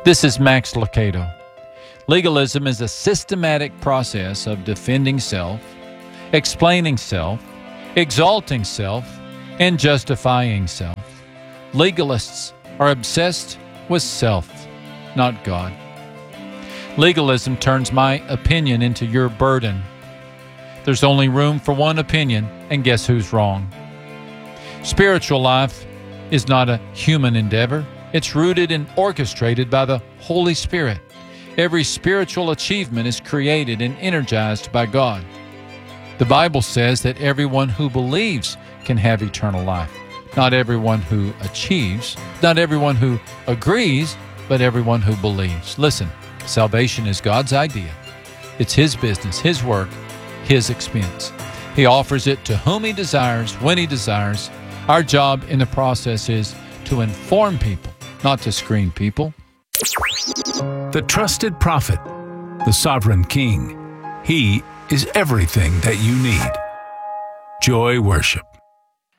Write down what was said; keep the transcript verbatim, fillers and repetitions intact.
This is Max Lucado. Legalism is a systematic process of defending self, explaining self, exalting self, and justifying self. Legalists are obsessed with self, not God. Legalism turns my opinion into your burden. There's only room for one opinion, and guess who's wrong? Spiritual life is not a human endeavor. It's rooted and orchestrated by the Holy Spirit. Every spiritual achievement is created and energized by God. The Bible says that everyone who believes can have eternal life. Not everyone who achieves, not everyone who agrees, but everyone who believes. Listen, salvation is God's idea. It's His business, His work, His expense. He offers it to whom He desires, when He desires. Our job in the process is to inform people, not to screen people. The trusted prophet, the sovereign king. He is everything that you need. Joy Worship.